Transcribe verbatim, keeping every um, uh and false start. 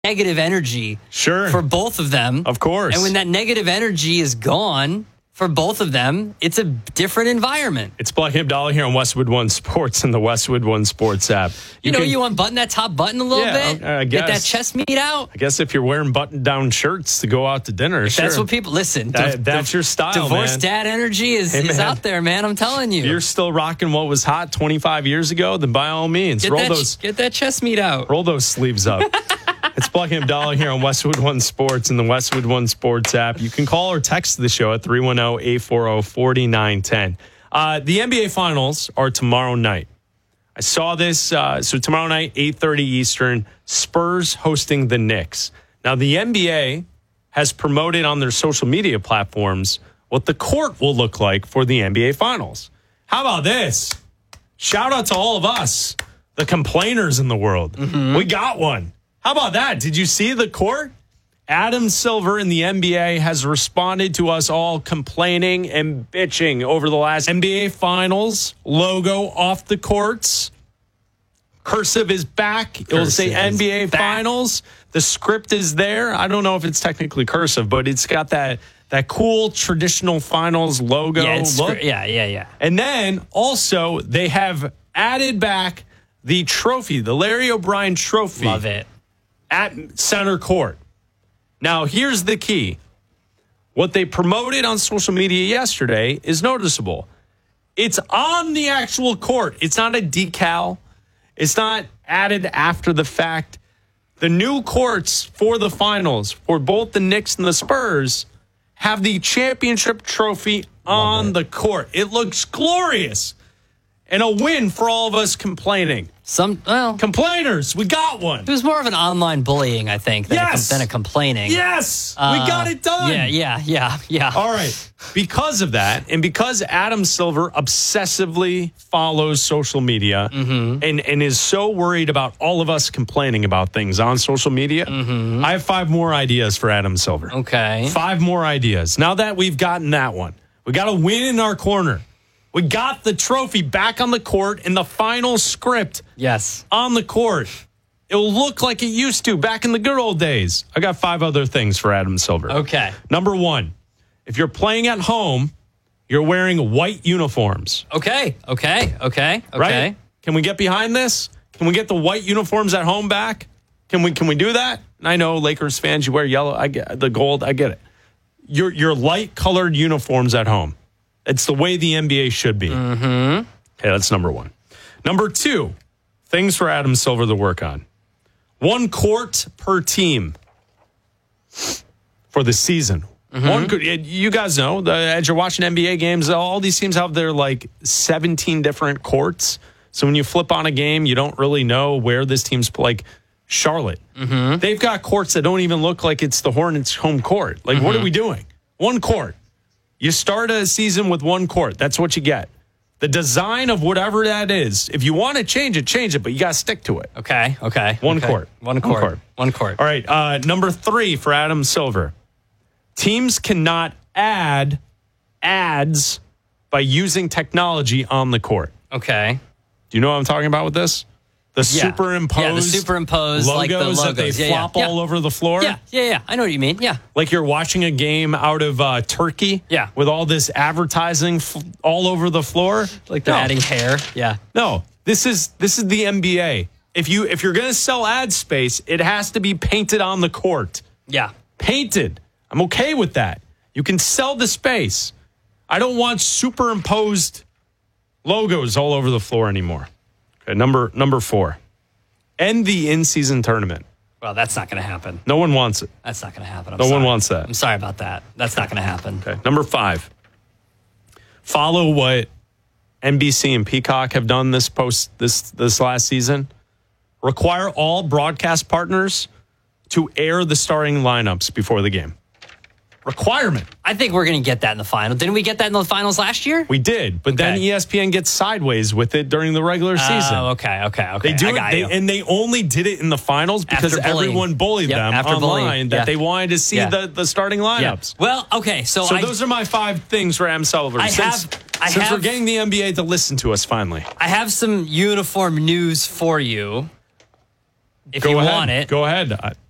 negative energy sure. for both of them. Of course. And when that negative energy is gone for both of them, it's a different environment. It's Black Abdallah here on Westwood One Sports and the Westwood One Sports app. You, you know, can, you unbutton that top button a little yeah, bit, I guess. Get that chest meat out. I guess if you're wearing button-down shirts to go out to dinner, if sure. That's what people, listen. That, di- that's your style, Divorce man. dad energy is, hey, is out there, man. I'm telling you. If you're still rocking what was hot twenty-five years ago, then by all means, get roll that, those. Get that chest meat out. Roll those sleeves up. It's Black Abdallah here on Westwood One Sports and the Westwood One Sports app. You can call or text the show at three one zero, eight four zero, four nine one zero. Uh, the N B A Finals are tomorrow night. I saw this. Uh, so tomorrow night, eight thirty Eastern, Spurs hosting the Knicks. Now, the N B A has promoted on their social media platforms what the court will look like for the N B A Finals. How about this? Shout out to all of us, the complainers in the world. Mm-hmm. We got one. How about that? Did you see the court? Adam Silver in the N B A has responded to us all complaining and bitching over the last N B A Finals logo off the courts. Cursive is back. It will say N B A Finals. The script is there. I don't know if it's technically cursive, but it's got that that cool traditional Finals logo yeah, it's, look. Yeah, yeah, yeah. And then also they have added back the trophy, the Larry O'Brien trophy. Love it. At center court. Now, here's the key. What they promoted on social media yesterday is noticeable. It's on the actual court. It's not a decal. It's not added after the fact. The new courts for the finals, for both the Knicks and the Spurs, have the championship trophy on the court. It looks glorious. And a win for all of us complaining. Some well, complainers, we got one. It was more of an online bullying, I think, than, yes. a, than a complaining. Yes, uh, we got it done. Yeah, yeah, yeah, yeah. All right. Because of that, and because Adam Silver obsessively follows social media mm-hmm. and, and is so worried about all of us complaining about things on social media, mm-hmm. I have five more ideas for Adam Silver. Okay. Five more ideas. Now that we've gotten that one, we got a win in our corner. We got the trophy back on the court in the final script. Yes. On the court. It will look like it used to back in the good old days. I got five other things for Adam Silver. Okay. Number one, if you're playing at home, you're wearing white uniforms. Okay. Okay. Okay. Okay. Right? Can we get behind this? Can we get the white uniforms at home back? Can we can we do that? And I know Lakers fans, you wear yellow. I get the gold. I get it. Your your light colored uniforms at home. It's the way the N B A should be. Mm-hmm. Okay, that's number one. Number two, things for Adam Silver to work on. One court per team for the season. Mm-hmm. One, you guys know, the, as you're watching N B A games, all these teams have their like seventeen different courts. So when you flip on a game, you don't really know where this team's like Charlotte. Mm-hmm. They've got courts that don't even look like it's the Hornets' home court. Like, mm-hmm. what are we doing? One court. You start a season with one court. That's what you get. The design of whatever that is, if you want to change it, change it, but you got to stick to it. Okay, okay. One okay. court. One court. One court. One court. All right, uh, number three for Adam Silver. Teams cannot add ads by using technology on the court. Okay. Do you know what I'm talking about with this? The yeah. superimposed, yeah, the superimposed logos, like the logos that they yeah, flop yeah. all yeah. over the floor. Yeah, yeah, yeah. I know what you mean. Yeah. Like you're watching a game out of uh, Turkey. Yeah. With all this advertising f- all over the floor. Like they're no. adding hair. Yeah. No, this is this is the N B A. If you if you're gonna sell ad space, it has to be painted on the court. Yeah. Painted. I'm okay with that. You can sell the space. I don't want superimposed logos all over the floor anymore. Okay, number number four. End the in-season tournament. Well, that's not going to happen. No one wants it. That's not going to happen. I'm no sorry. one wants that. I'm sorry about that. That's not going to happen. Okay. Number five. Follow what N B C and Peacock have done this post this this last season. Require all broadcast partners to air the starting lineups before the game. Requirement. I think we're going to get that in the final. Didn't we get that in the finals last year? We did, but okay. then E S P N gets sideways with it during the regular season. Oh, okay, okay, okay. They do I it, got they, you. and they only did it in the finals because everyone bullied yep, them after online bullying. that yeah. they wanted to see yeah. the, the starting lineups. Yeah. Well, okay, so so I, those are my five things for Adam Silver. I since, have, I since have, we're getting the N B A to listen to us finally. I have some uniform news for you. If Go you ahead. want it. Go ahead. I,